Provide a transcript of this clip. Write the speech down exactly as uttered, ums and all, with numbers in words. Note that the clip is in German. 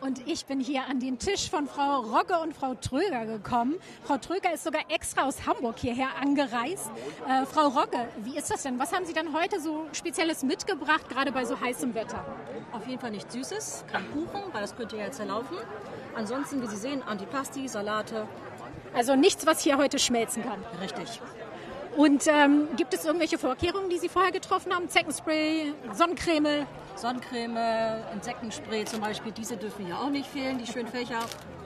und ich bin hier an den Tisch von Frau Rogge und Frau Tröger gekommen. Frau Tröger ist sogar extra aus Hamburg hierher angereist. Äh, Frau Rogge, wie ist das denn? Was haben Sie denn heute so Spezielles mitgebracht, gerade bei so heißem Wetter? Auf jeden Fall nichts Süßes, kein Kuchen, weil das könnte ja jetzt zerlaufen. Ansonsten, wie Sie sehen, Antipasti, Salate. Also nichts, was hier heute schmelzen kann. Richtig. Und ähm, gibt es irgendwelche Vorkehrungen, die Sie vorher getroffen haben? Zeckenspray, Sonnencreme? Sonnencreme, Insektenspray zum Beispiel, diese dürfen ja auch nicht fehlen, die schönen Fächer.